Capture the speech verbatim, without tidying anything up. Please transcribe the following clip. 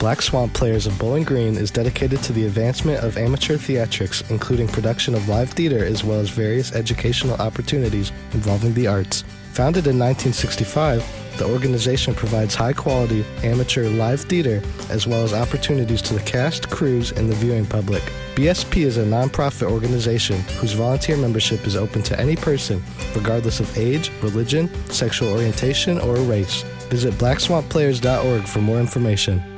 Black Swamp Players of Bowling Green is dedicated to the advancement of amateur theatrics, including production of live theater as well as various educational opportunities involving the arts. Founded in nineteen sixty-five, the organization provides high-quality amateur live theater as well as opportunities to the cast, crews, and the viewing public. B S P is a nonprofit organization whose volunteer membership is open to any person, regardless of age, religion, sexual orientation, or race. Visit black swamp players dot org for more information.